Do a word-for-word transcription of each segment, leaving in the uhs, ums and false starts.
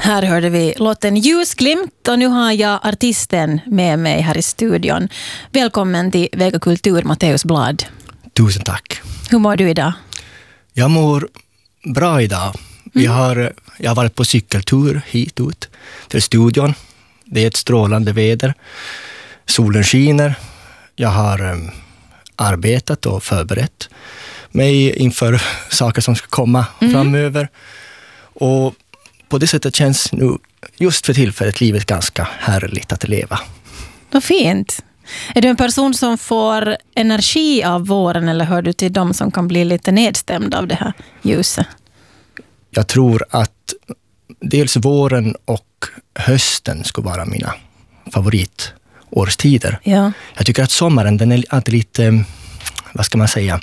Här hörde vi låten Ljusglimt och nu har jag artisten med mig här i studion. Välkommen till Vega Kultur, Matteus Blad. Tusen tack. Hur mår du idag? Jag mår bra idag. Vi har, jag har varit på cykeltur hit ut till studion. Det är ett strålande väder. Solen skiner. Jag har um, arbetat och förberett mig inför saker som ska komma mm. framöver. Och på det sättet känns nu just för tillfället livet ganska härligt att leva. Vad fint. Är du en person som får energi av våren eller hör du till dem som kan bli lite nedstämd av det här ljuset? Jag tror att dels våren och hösten ska vara mina favoritårstider. Ja. Jag tycker att sommaren den är alltid lite, vad ska man säga,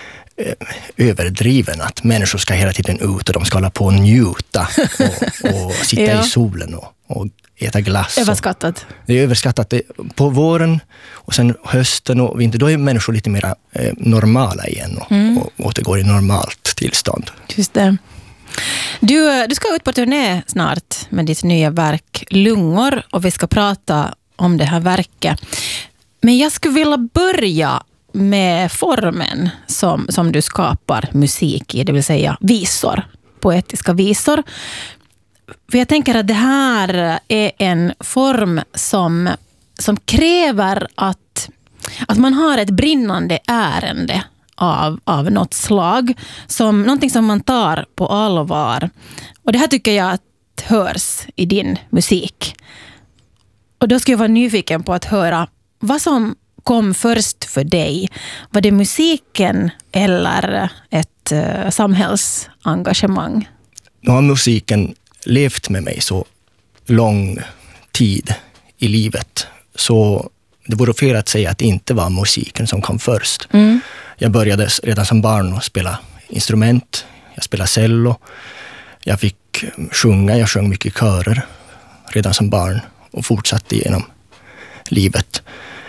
överdriven. Att människor ska hela tiden ut och de ska hålla på och njuta och, och sitta ja. i solen och, och äta glass. Överskattat. Det är överskattat. Det, på våren och sen hösten och vinter, då är människor lite mer eh, normala igen och, mm. och återgår i normalt tillstånd. Just det. Du, du ska ut på turné snart med ditt nya verk Lungor och vi ska prata om det här verket. Men jag skulle vilja börja med formen som, som du skapar musik i, det vill säga visor, poetiska visor. För jag tänker att det här är en form som, som kräver att, att man har ett brinnande ärende av, av något slag, som någonting som man tar på allvar. Och det här tycker jag att hörs i din musik. Och då ska jag vara nyfiken på att höra vad som kom först för dig. Var det musiken eller ett uh, samhällsengagemang? Nu har musiken levt med mig så lång tid i livet, så det vore fel att säga att det inte var musiken som kom först. Mm. Jag började redan som barn att spela instrument. Jag spelade cello. Jag fick sjunga. Jag sjöng mycket i körer redan som barn och fortsatte genom livet.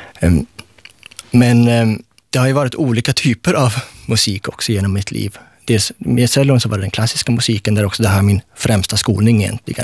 Men det har ju varit olika typer av musik också genom mitt liv. Dels med cellon så var det den klassiska musiken, där också det här min främsta skolning egentligen.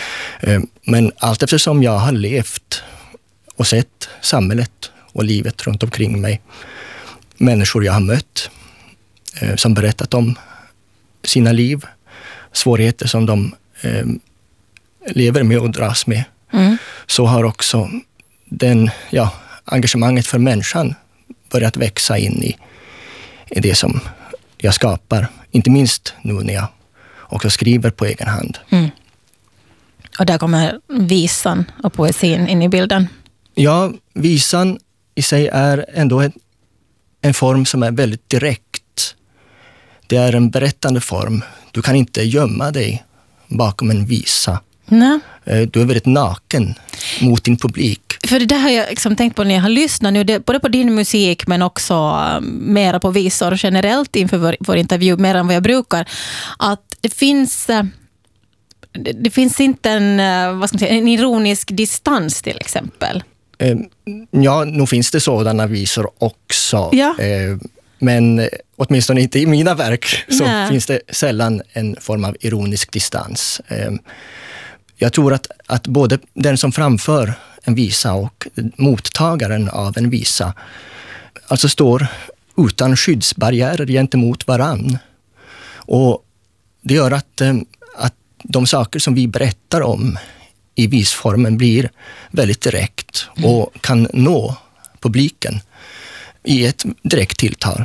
Men allt eftersom jag har levt och sett samhället och livet runt omkring mig, människor jag har mött eh, som berättat om sina liv, svårigheter som de eh, lever med och dras med, mm. så har också den, ja, engagemanget för människan börjat växa in i, i det som jag skapar. Inte minst nu när jag också skriver på egen hand. Mm. Och där kommer visan och poesin in i bilden. Ja, visan i sig är ändå en, en form som är väldigt direkt. Det är en berättande form. Du kan inte gömma dig bakom en visa. Nej. Du är väldigt naken mot din publik. För det där har jag liksom tänkt på när jag har lyssnat nu, det, både på din musik men också mera på visor generellt inför vår, vår intervju, mer än vad jag brukar, att det finns... Det, det finns inte en, vad ska man säga, en ironisk distans till exempel. Ja, nu finns det sådana visor också. Ja. Men åtminstone inte i mina verk så Nej. finns det sällan en form av ironisk distans. Jag tror att, att både den som framför en visa och mottagaren av en visa alltså står utan skyddsbarriärer gentemot varann. Och det gör att, att de saker som vi berättar om i visformen blir väldigt direkt och kan nå publiken i ett direkt tilltal.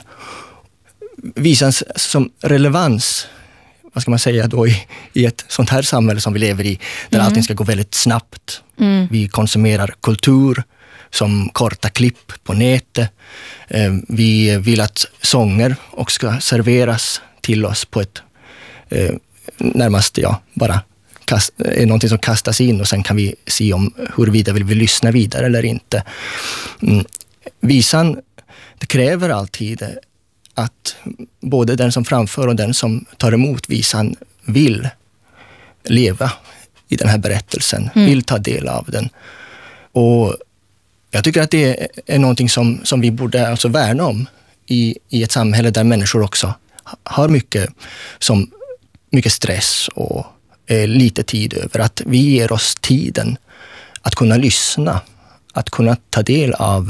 Visans som relevans, vad ska man säga då, i, i ett sånt här samhälle som vi lever i, där mm. allting ska gå väldigt snabbt. Mm. Vi konsumerar kultur som korta klipp på nätet. Eh, vi vill att sånger också ska serveras till oss på ett eh, närmast, ja, bara kast, är någonting som kastas in och sen kan vi se om huruvida vill vi lyssna vidare eller inte. Mm. Visan, det kräver alltid att både den som framför och den som tar emot visan vill leva i den här berättelsen, mm. vill ta del av den. Och jag tycker att det är någonting som, som vi borde alltså värna om i, i ett samhälle där människor också har mycket, som, mycket stress och eh, lite tid över. Att vi ger oss tiden att kunna lyssna, att kunna ta del av,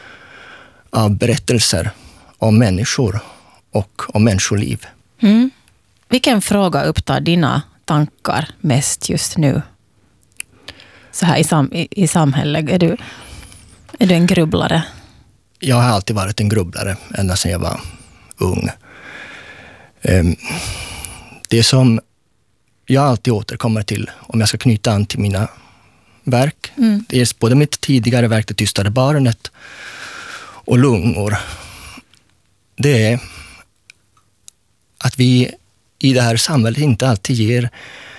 av berättelser om människor och om människoliv. Mm. Vilken fråga upptar dina tankar mest just nu? Så här i, sam, i, i samhället, är du, är du en grubblare? Jag har alltid varit en grubblare, ända sedan jag var ung. Um, det som jag alltid återkommer till, om jag ska knyta an till mina verk, mm. det är både mitt tidigare verk, Det tystade barnet, och Lungor. Det är att vi i det här samhället inte alltid ger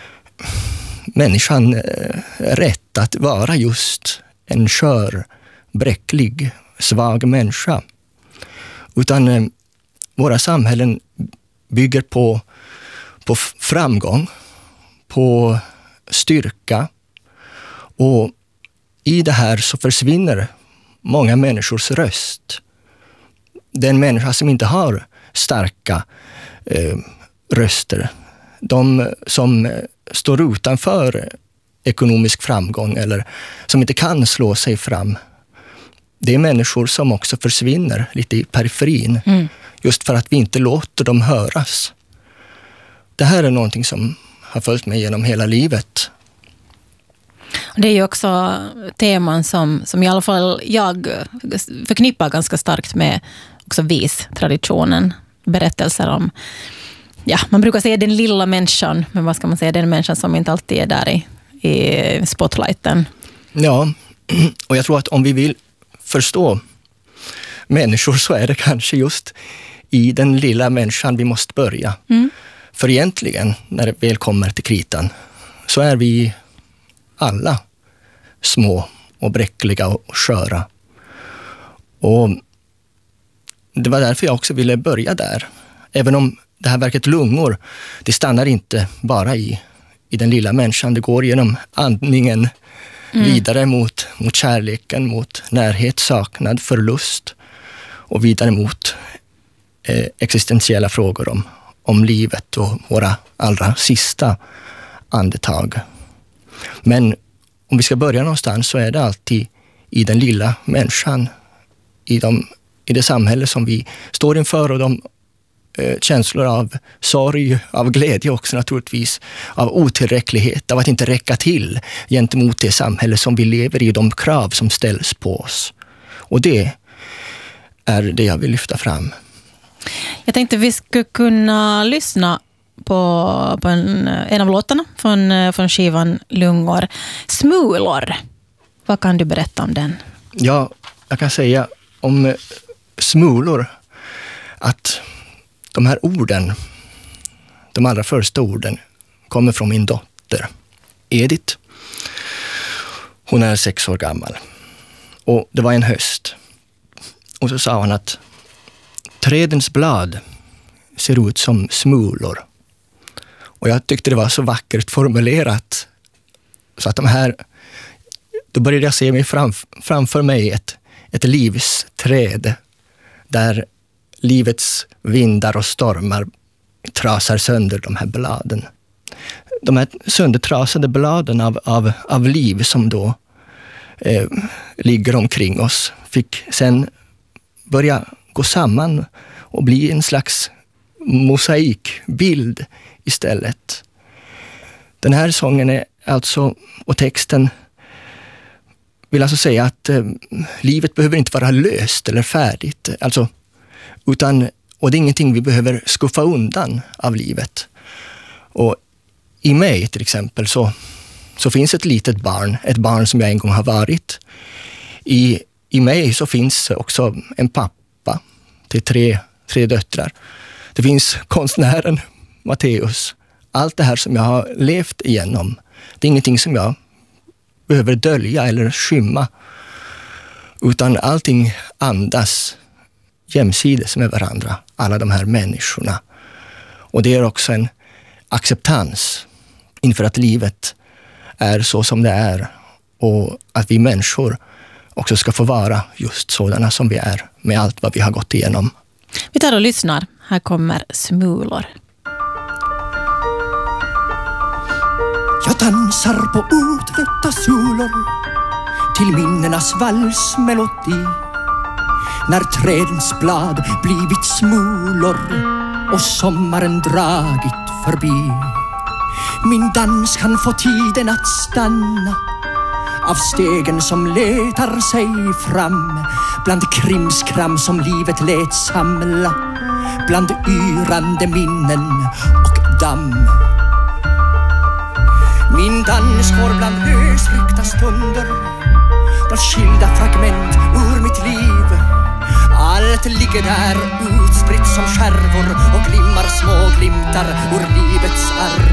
människan eh, rätt att vara just en skör, bräcklig, svag människa. Utan eh, våra samhällen bygger på, på framgång, på styrka, och i det här så försvinner många människors röst. Den människa som inte har starka eh, röster, de som eh, står utanför ekonomisk framgång eller som inte kan slå sig fram, det är människor som också försvinner lite i periferin. Mm. Just för att vi inte låter dem höras. Det här är någonting som har följt mig genom hela livet. Det är ju också teman som, som i alla fall jag förknippar ganska starkt med också vis-traditionen. Berättelser om, ja, man brukar säga den lilla människan, men vad ska man säga, den människan som inte alltid är där i, i spotlighten. Ja, och jag tror att om vi vill förstå människor så är det kanske just i den lilla människan vi måste börja. Mm. För egentligen, när det väl kommer till kritan, så är vi alla små och bräckliga och sköra. Och det var därför jag också ville börja där. Även om det här verket Lungor, det stannar inte bara i, i den lilla människan. Det går genom andningen mm. vidare mot, mot kärleken, mot närhet, saknad, förlust och vidare mot eh, existentiella frågor om, om livet och våra allra sista andetag. Men om vi ska börja någonstans så är det alltid i den lilla människan, i, de, i det samhälle som vi står inför, och de eh, känslor av sorg, av glädje också naturligtvis, av otillräcklighet, av att inte räcka till gentemot det samhälle som vi lever i, de krav som ställs på oss. Och det är det jag vill lyfta fram. Jag tänkte vi skulle kunna lyssna på, på en, en av låtarna från, från skivan Lungor. Smulor. Vad kan du berätta om den? Ja, jag kan säga om smulor att de här orden, de allra första orden, kommer från min dotter Edith. Hon är sex år gammal. Och det var en höst. Och så sa hon att trädens blad ser ut som smulor. Och jag tyckte det var så vackert formulerat. Så att de här, då började jag se mig framf- framför mig ett, ett livsträd där livets vindar och stormar trasar sönder de här bladen. De här söndertrasade bladen av, av, av liv som då eh, ligger omkring oss fick sen börja gå samman och bli en slags mosaikbild istället. Den här sången är alltså, och texten vill alltså säga att eh, livet behöver inte vara löst eller färdigt, alltså, utan, och det är ingenting vi behöver skuffa undan av livet. Och i mig till exempel så, så finns ett litet barn, ett barn som jag en gång har varit. I, i mig så finns också en pappa till tre, tre döttrar. Det finns konstnären Matteus. Allt det här som jag har levt igenom, det är ingenting som jag behöver dölja eller skymma, utan allting andas jämsides med varandra, alla de här människorna. Och det är också en acceptans inför att livet är så som det är, och att vi människor också ska få vara just sådana som vi är, med allt vad vi har gått igenom. Vi tar och lyssnar. Här kommer Smulor. dansar på utvötta sulor till minnenas valsmelodi. När trädens blad blivit smulor och sommaren dragit förbi. Min dans kan få tiden att stanna av stegen som letar sig fram bland krimskram som livet lät samla, bland yrande minnen och damm. Min dans går bland lösryckta stunder, bland skilda fragment ur mitt liv. Allt ligger där utspritt som skärvor och glimmar små glimtar ur livets arv.